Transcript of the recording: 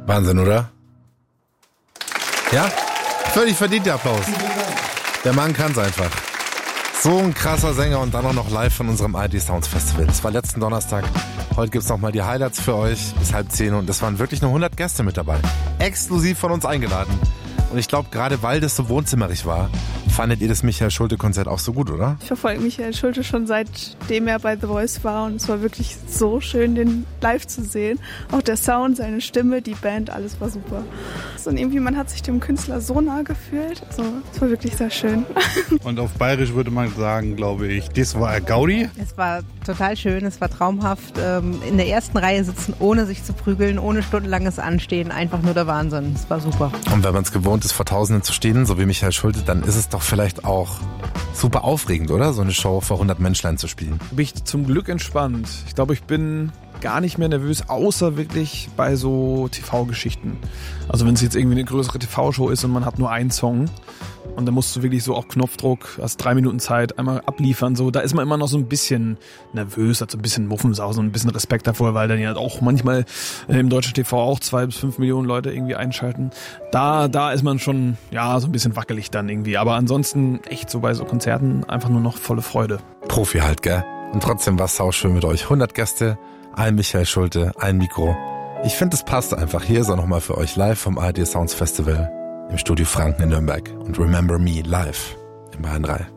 Wahnsinn, oder? Ja? Völlig verdient der Applaus. Der Mann kann's einfach. So ein krasser Sänger und dann auch noch live von unserem ARD Sounds Festival. Das war letzten Donnerstag. Heute gibt's noch mal die Highlights für euch bis 9:30 und es waren wirklich nur 100 Gäste mit dabei. Exklusiv von uns eingeladen. Und ich glaube, gerade weil das so wohnzimmerig war, fandet ihr das Michael Schulte-Konzert auch so gut, oder? Ich verfolge Michael Schulte schon seitdem er bei The Voice war und es war wirklich so schön, den live zu sehen. Auch der Sound, seine Stimme, die Band, alles war super. Und irgendwie, man hat sich dem Künstler so nah gefühlt. Also, es war wirklich sehr schön. Und auf Bayerisch würde man sagen, glaube ich, das war Gaudi. Es war total schön, es war traumhaft. In der ersten Reihe sitzen, ohne sich zu prügeln, ohne stundenlanges Anstehen, einfach nur der Wahnsinn. Es war super. Und wenn man es gewohnt ist, vor Tausenden zu stehen, so wie Michael Schulte, dann ist es doch vielleicht auch super aufregend, oder? So eine Show vor 100 Menschlein zu spielen. Bin ich zum Glück entspannt. Ich glaube, ich bin gar nicht mehr nervös, außer wirklich bei so TV-Geschichten. Also wenn es jetzt irgendwie eine größere TV-Show ist und man hat nur einen Song und dann musst du wirklich so auf Knopfdruck, hast 3 Minuten Zeit, einmal abliefern, so, da ist man immer noch so ein bisschen nervös, hat so ein bisschen Muffensausen und ein bisschen Respekt davor, weil dann ja auch manchmal im deutschen TV auch 2 bis 5 Millionen Leute irgendwie einschalten. Da ist man schon, ja, so ein bisschen wackelig dann irgendwie, aber ansonsten echt so bei so Konzerten einfach nur noch volle Freude. Profi halt, gell? Und trotzdem war es sauschön mit euch. 100 Gäste, ein Michael Schulte, ein Mikro. Ich finde, es passt einfach. Hier ist er nochmal für euch live vom ARD Sounds Festival im Studio Franken in Nürnberg. Und Remember Me live im Bayern 3.